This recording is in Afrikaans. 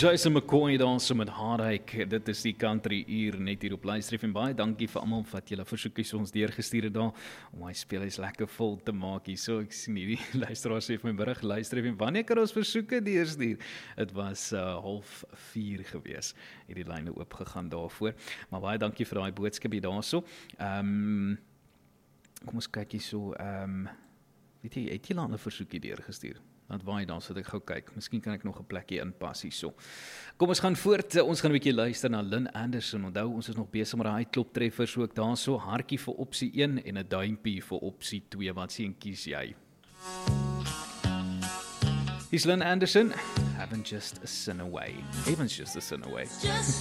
Jason McCoy daar so met Heartache, dit is die country uur net hier op Luister en baie dankie vir almal wat julle versoekies ons deurgestuur het daar om my speelhuis lekker vol te maak hier. So ek sien hierdie luisteraars sê vir my berig, Luister en wanneer kan ons versoeke deurstuur? Dit was 3:30 gewees. Hierdie lyne oopgegaan daarvoor. Maar baie dankie vir daai boodskap hier daarso. Kom ons kyk hier so, weet jy, het jy al 'n versoekie deurgestuur? Want waai dan, so dat ek gou kyk. Miskien kan ek nog 'n plekkie inpas hierso. Kom ons gaan voort. Ons gaan 'n bietjie luister na Lynn Anderson. Onthou, ons is nog besig met daai kloptreffers ook daarso. Hartjie vir opsie 1 en 'n duimpie vir opsie 2. Wat sien kies jy? Hier's Lynn Anderson. Heaven's just a sin away. Heaven's just a sin away.